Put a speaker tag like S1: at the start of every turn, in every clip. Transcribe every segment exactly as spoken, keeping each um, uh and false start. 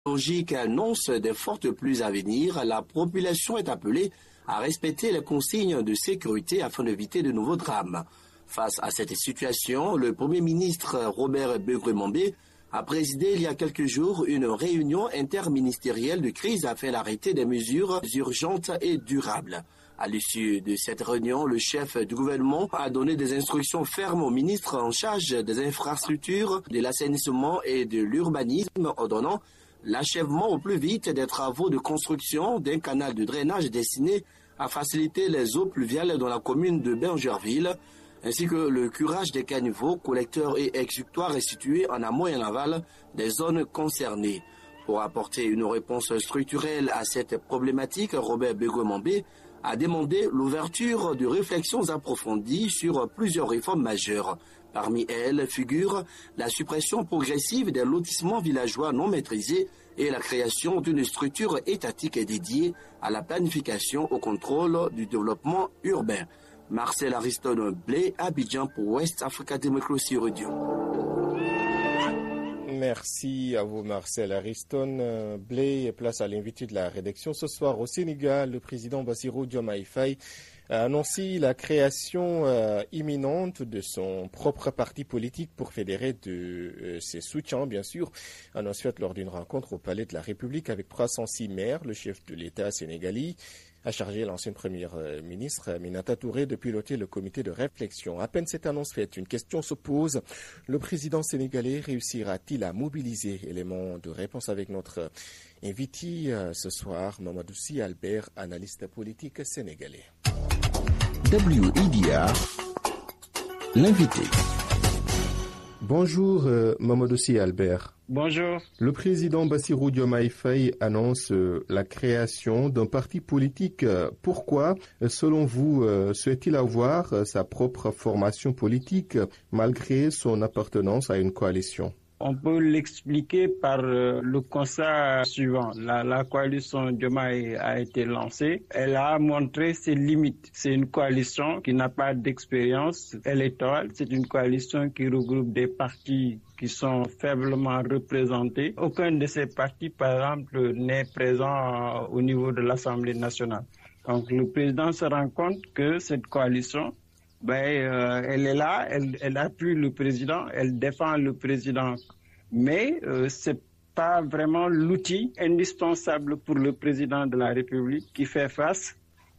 S1: Logique annonce des fortes pluies à venir. La population est appelée à respecter les consignes de sécurité afin d'éviter de nouveaux drames. Face à cette situation, le Premier ministre Robert Begue-Mambé a présidé il y a quelques jours une réunion interministérielle de crise afin d'arrêter des mesures urgentes et durables. À l'issue de cette réunion, le chef du gouvernement a donné des instructions fermes au ministre en charge des infrastructures, de l'assainissement et de l'urbanisme, ordonnant l'achèvement au plus vite des travaux de construction d'un canal de drainage destiné à faciliter les eaux pluviales dans la commune de Bergerville, ainsi que le curage des caniveaux, collecteurs et exutoires situés en amont et en aval des zones concernées. Pour apporter une réponse structurelle à cette problématique, Robert Begue-Mambé a demandé l'ouverture de réflexions approfondies sur plusieurs réformes majeures. Parmi elles figure la suppression progressive des lotissements villageois non maîtrisés et la création d'une structure étatique dédiée à la planification au contrôle du développement urbain. Marcel Ariston Blé, Abidjan pour West Africa Democracy Radio.
S2: Merci à vous Marcel Ariston Blé. Place à l'invité de la rédaction ce soir au Sénégal. Le président Bassirou Diomaye Faye a annoncé la création euh, imminente de son propre parti politique pour fédérer de euh, ses soutiens, bien sûr. Annonce faite lors d'une rencontre au Palais de la République avec trois cent six maires. Le chef de l'État sénégalais a chargé l'ancienne première ministre Aminata Touré de piloter le comité de réflexion. À peine cette annonce faite, une question se pose. Le président sénégalais réussira-t-il à mobiliser éléments de réponse avec notre invité euh, ce soir, Mamadou Sy Albert, analyste politique sénégalais.
S3: W I D R, l'invité.
S2: Bonjour euh, Mamadou Sy Albert.
S4: Bonjour.
S2: Le président Bassirou Diomaye Faye annonce euh, la création d'un parti politique. Pourquoi, selon vous, euh, souhaite-t-il avoir euh, sa propre formation politique malgré son appartenance à une coalition?
S4: On peut l'expliquer par euh, le constat suivant. La, la coalition Diomaye a été lancée. Elle a montré ses limites. C'est une coalition qui n'a pas d'expérience électorale. C'est une coalition qui regroupe des partis qui sont faiblement représentés. Aucun de ces partis, par exemple, n'est présent au niveau de l'Assemblée nationale. Donc le président se rend compte que cette coalition, Ben, euh, elle est là, elle, elle appuie le président, elle défend le président, mais euh, c'est pas vraiment l'outil indispensable pour le président de la République qui fait face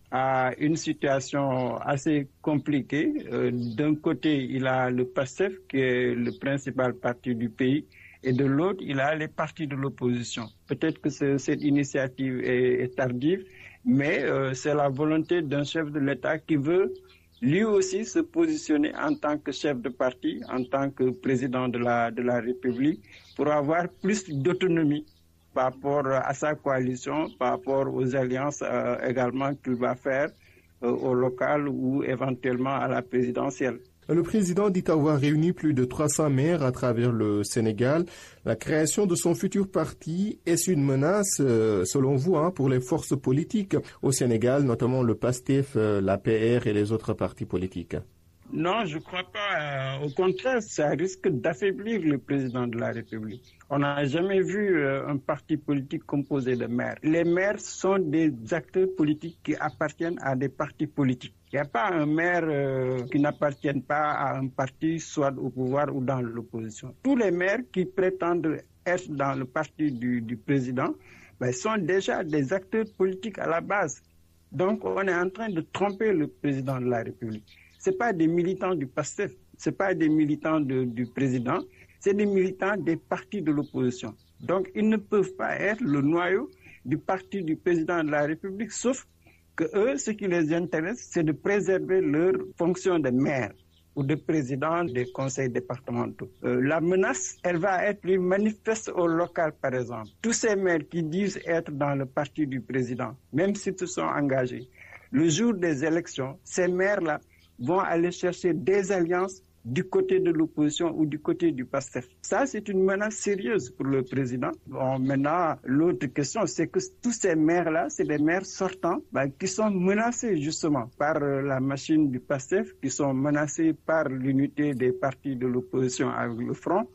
S4: à une situation assez compliquée. Euh, d'un côté, il a le PASTEF, qui est le principal parti du pays, et de l'autre, il a les partis de l'opposition. Peut-être que ce, cette initiative est, est tardive, mais euh, c'est la volonté d'un chef de l'État qui veut lui aussi se positionner en tant que chef de parti, en tant que président de la, de la République, pour avoir plus d'autonomie par rapport à sa coalition, par rapport aux alliances euh, également qu'il va faire euh, au local ou éventuellement à la présidentielle.
S2: Le président dit avoir réuni plus de trois cents maires à travers le Sénégal. La création de son futur parti, est-ce une menace, euh, selon vous, hein, pour les forces politiques au Sénégal, notamment le PASTEF, euh, l'A P R et les autres partis politiques?
S4: Non, je ne crois pas. Euh, au contraire, ça risque d'affaiblir le président de la République. On n'a jamais vu euh, un parti politique composé de maires. Les maires sont des acteurs politiques qui appartiennent à des partis politiques. Il n'y a pas un maire euh, qui n'appartient pas à un parti, soit au pouvoir ou dans l'opposition. Tous les maires qui prétendent être dans le parti du, du président ben, sont déjà des acteurs politiques à la base. Donc, on est en train de tromper le président de la République. Ce n'est pas des militants du PASTEF, ce n'est pas des militants de, du président, c'est des militants des partis de l'opposition. Donc, ils ne peuvent pas être le noyau du parti du président de la République, sauf que eux, ce qui les intéresse, c'est de préserver leur fonction de maire ou de président des conseils départementaux. Euh, la menace, elle va être plus manifeste au local, par exemple. Tous ces maires qui disent être dans le parti du président, même s'ils se sont engagés, le jour des élections, ces maires-là vont aller chercher des alliances du côté de l'opposition ou du côté du PASTEF. Ça, c'est une menace sérieuse pour le président. Bon, maintenant, l'autre question, c'est que tous ces maires-là, c'est des maires sortants ben, qui sont menacés justement par euh, la machine du PASTEF, qui sont menacés par l'unité des partis de l'opposition avec le Front.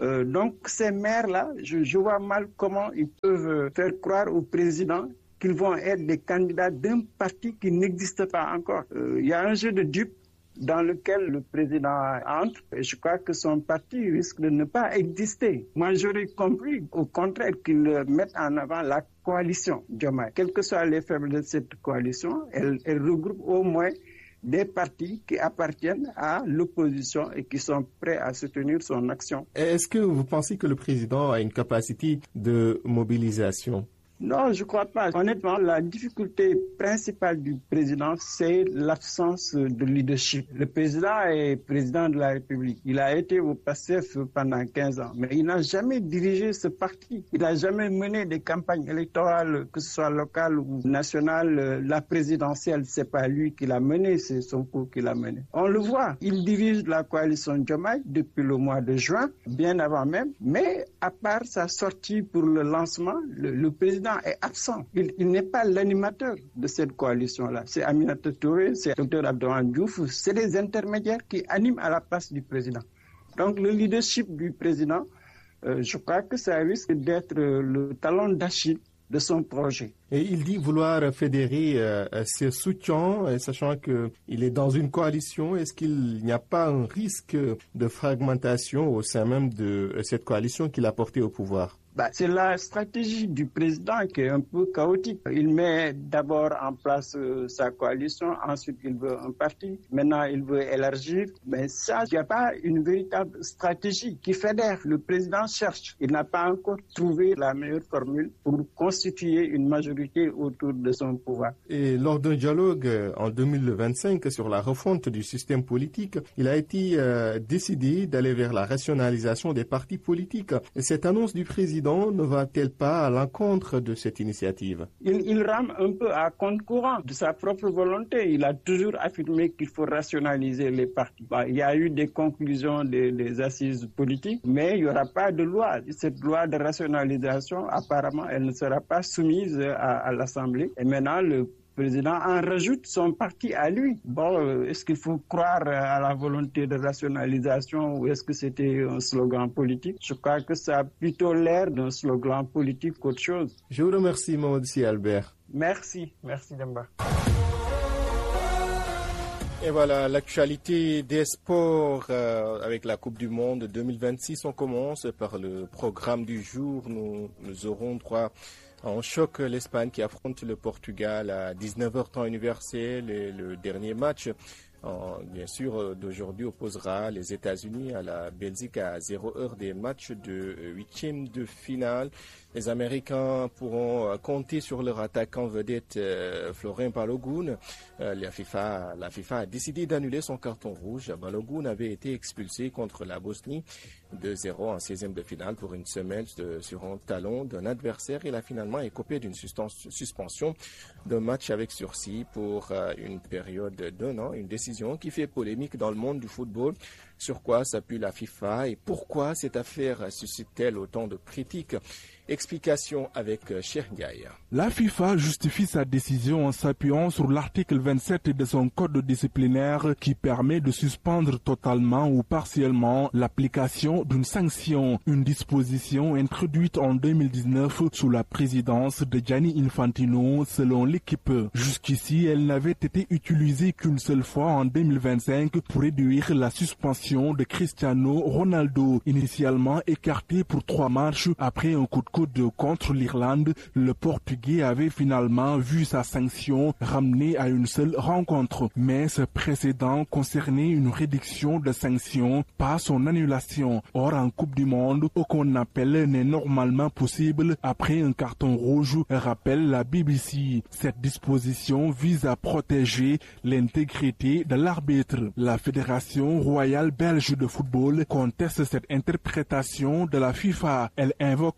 S4: Euh, donc ces maires-là, je, je vois mal comment ils peuvent faire croire au président qu'ils vont être des candidats d'un parti qui n'existe pas encore. Euh, il y a un jeu de dupes dans lequel le président entre, et je crois que son parti risque de ne pas exister. Moi, j'aurais compris, au contraire, qu'il mette en avant la coalition Diomaye. Quelles que soient les faiblesses de cette coalition, elle, elle regroupe au moins des partis qui appartiennent à l'opposition et qui sont prêts à soutenir son action.
S2: Est-ce que vous pensez que le président a une capacité de mobilisation ?
S4: Non, je ne crois pas. Honnêtement, la difficulté principale du président, c'est l'absence de leadership. Le président est président de la République. Il a été au P A S T E F pendant quinze ans, mais il n'a jamais dirigé ce parti. Il n'a jamais mené des campagnes électorales, que ce soit locales ou nationales. La présidentielle, ce n'est pas lui qui l'a menée, c'est son coup qui l'a menée. On le voit, il dirige la coalition Diomaye depuis le mois de juin, bien avant même, mais à part sa sortie pour le lancement, le, le président est absent. Il, il n'est pas l'animateur de cette coalition-là. C'est Aminata Touré, c'est Dr Abdourahmane Diouf, c'est les intermédiaires qui animent à la place du président. Donc le leadership du président, euh, je crois que ça risque d'être le talon d'Achille de son projet.
S2: Et il dit vouloir fédérer euh, ses soutiens, euh, sachant qu'il est dans une coalition. Est-ce qu'il n'y a pas un risque de fragmentation au sein même de cette coalition qu'il a portée au pouvoir ?
S4: Bah, c'est la stratégie du président qui est un peu chaotique. Il met d'abord en place euh, sa coalition, ensuite il veut un parti, maintenant il veut élargir. Mais ça, il n'y a pas une véritable stratégie qui fédère. Le président cherche. Il n'a pas encore trouvé la meilleure formule pour constituer une majorité autour de son pouvoir.
S2: Et lors d'un dialogue en deux mille vingt-cinq sur la refonte du système politique, il a été euh, décidé d'aller vers la rationalisation des partis politiques. Et cette annonce du président ne va-t-elle pas à l'encontre de cette initiative ?
S4: il, il rame un peu à contre-courant de sa propre volonté. Il a toujours affirmé qu'il faut rationaliser les partis. Bah, il y a eu des conclusions des, des assises politiques, mais il n'y aura pas de loi. Cette loi de rationalisation, apparemment, elle ne sera pas soumise à, à l'Assemblée. Et maintenant, le Le président en rajoute son parti à lui. Bon, est-ce qu'il faut croire à la volonté de rationalisation ou est-ce que c'était un slogan politique? Je crois que ça a plutôt l'air d'un slogan politique qu'autre chose.
S2: Je vous remercie, Maud Si Albert.
S4: Merci, merci Demba.
S2: Et voilà, l'actualité des sports euh, avec la Coupe du Monde deux mille vingt-six. On commence par le programme du jour. Nous, nous aurons droit en choc l'Espagne qui affronte le Portugal à dix-neuf heures temps universel et le dernier match, en, bien sûr, d'aujourd'hui opposera les États-Unis à la Belgique à zéro heure des matchs de huitième de finale. Les Américains pourront compter sur leur attaquant vedette euh, Florent Balogun. Euh, la FIFA, la FIFA a décidé d'annuler son carton rouge. Balogun avait été expulsé contre la Bosnie deux zéro en seizième de finale pour une semelle de, sur un talon d'un adversaire. Il a finalement écopé d'une suspension d'un match avec sursis pour euh, une période d'un an. Une décision qui fait polémique dans le monde du football. Sur quoi s'appuie la FIFA et pourquoi cette affaire suscite-t-elle autant de critiques? Explication avec Cheikh Ndiaye.
S5: La FIFA justifie sa décision en s'appuyant sur l'article vingt-sept de son code disciplinaire qui permet de suspendre totalement ou partiellement l'application d'une sanction. Une disposition introduite en deux mille dix-neuf sous la présidence de Gianni Infantino selon l'équipe. Jusqu'ici, elle n'avait été utilisée qu'une seule fois en deux mille vingt-cinq pour réduire la suspension de Cristiano Ronaldo. Initialement écarté pour trois matchs après un coup de coude contre l'Irlande, le Portugais avait finalement vu sa sanction ramenée à une seule rencontre. Mais ce précédent concernait une réduction de sanction, pas son annulation. Or, en Coupe du Monde, aucun appel n'est normalement possible après un carton rouge, rappelle la B B C. Cette disposition vise à protéger l'intégrité de l'arbitre. La Fédération royale belge de football conteste cette interprétation de la FIFA. Elle invoque l'article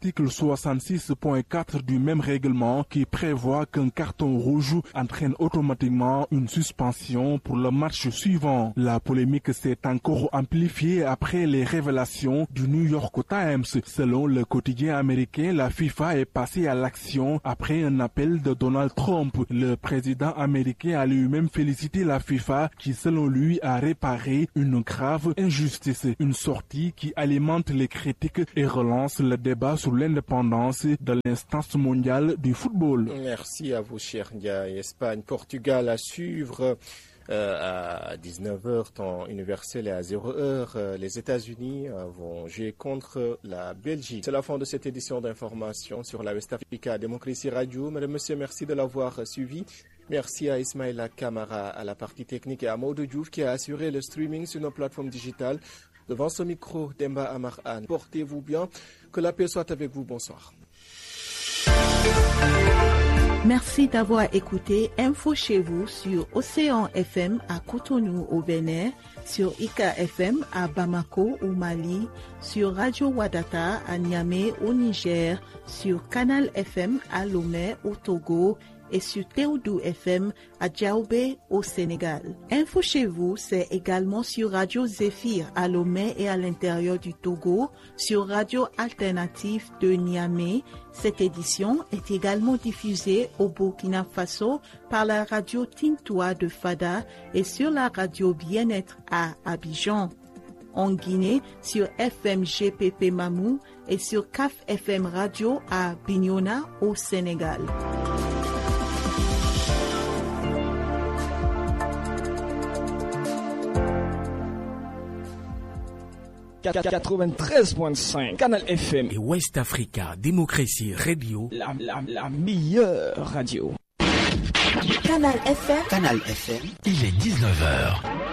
S5: l'article soixante-six point quatre du même règlement qui prévoit qu'un carton rouge entraîne automatiquement une suspension pour le match suivant. La polémique s'est encore amplifiée après les révélations du New York Times. Selon le quotidien américain, la FIFA est passée à l'action après un appel de Donald Trump. Le président américain a lui-même félicité la FIFA qui, selon lui, a réparé une grave injustice. Une sortie qui alimente les critiques et relance le débat sur l'indépendance de l'instance mondiale du football.
S2: Merci à vous, cher Ndiaye. Espagne, Portugal à suivre. Euh, à dix-neuf heures, temps universel, et à zéro heure, euh, les États-Unis euh, vont jouer contre la Belgique. C'est la fin de cette édition d'information sur la West Africa Démocratie Radio. Mesdames, Messieurs, merci de l'avoir suivi. Merci à Ismaïla Kamara à la partie technique et à Maudou Diouf qui a assuré le streaming sur nos plateformes digitales. Devant ce micro, Demba Amar Anne. Portez-vous bien. Que la paix soit avec vous. Bonsoir.
S6: Merci d'avoir écouté Info chez vous sur Océan F M à Cotonou au Bénin, sur Ika F M à Bamako au Mali, sur Radio Wadata à Niamey au Niger, sur Canal F M à Lomé au Togo et sur Théodou F M à Djaoubé au Sénégal. Info chez vous, c'est également sur Radio Zéphir à Lomé et à l'intérieur du Togo, sur Radio Alternative de Niamey. Cette édition est également diffusée au Burkina Faso par la radio Tintoua de Fada et sur la radio Bien-être à Abidjan. En Guinée, sur F M G P P Mamou et sur C A F F M Radio à Bignona au Sénégal.
S7: quatre-vingt-treize point cinq Canal F M
S8: et West Africa Démocratie Radio,
S7: la, la, la meilleure radio.
S9: Canal F M.
S8: Canal F M. Il est dix-neuf heures.